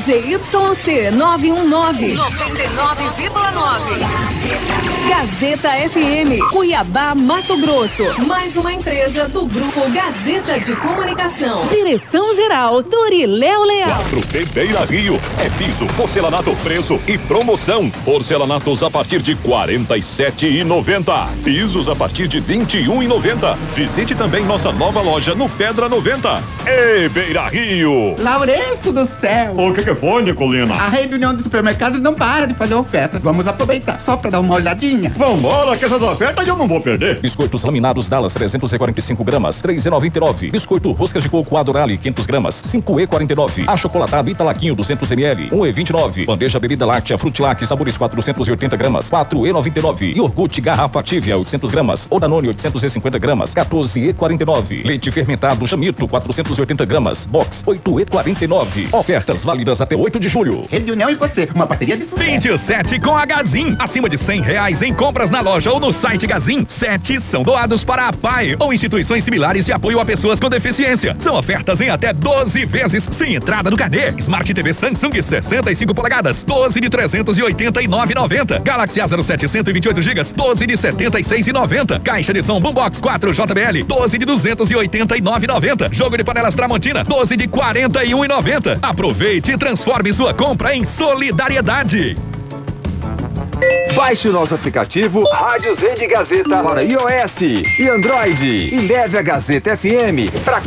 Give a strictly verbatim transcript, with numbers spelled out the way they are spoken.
Z Y C nove um nove, noventa e nove vírgula nove. Gazeta F M, Cuiabá, Mato Grosso. Mais uma empresa do Grupo Gazeta de Comunicação. Direção-geral, Turiléu Leal. quatro B Beira Rio. É piso, porcelanato, preço e promoção. Porcelanatos a partir de quarenta e sete reais e noventa centavos. Pisos a partir de vinte e um reais e noventa centavos. Visite também nossa nova loja no Pedra noventa. Ei, Beira Rio! Laurenço do céu! O que que foi, Nicolina? A rede União dos Supermercados não para de fazer ofertas. Vamos aproveitar só pra dar uma olhadinha. Vambora, que essas ofertas eu não vou perder. Biscoitos laminados Dallas trezentos e quarenta e cinco gramas, três reais e noventa e nove. Biscoito roscas de coco Adorale quinhentas gramas, cinco reais e quarenta e nove. Achocolatado Italaquinho duzentos mililitros, um real e vinte e nove. Bandeja bebida láctea Frutilac sabores quatrocentos e oitenta gramas, quatro reais e noventa e nove. Iogurte garrafa Tívia oitocentas gramas, ou Danone oitocentos e cinquenta gramas, quatorze reais e quarenta e nove. Leite fermentado Chamito quatrocentos e oitenta gramas, box oito reais e quarenta e nove. Ofertas válidas até oito de julho. Rede União e você, uma parceria de sucesso. vinte e sete com a Gazin. Acima de cem reais em compras na loja ou no site Gazin, sete são doados para a P A I ou instituições similares de apoio a pessoas com deficiência. São ofertas em até doze vezes sem entrada no carnê. Smart T V Samsung sessenta e cinco polegadas, doze de trezentos e oitenta e nove reais e noventa. Galaxy A zero sete cento e vinte e oito gigas, doze de setenta e seis reais e noventa. Caixa de som Boombox quatro J B L, doze de duzentos e oitenta e nove reais e noventa. Jogo de panelas Tramontina, doze de quarenta e um reais e noventa. Aproveite e transforme sua compra em solidariedade. Baixe o nosso aplicativo Rádios Rede Gazeta para iOS e Android e leve a Gazeta F M para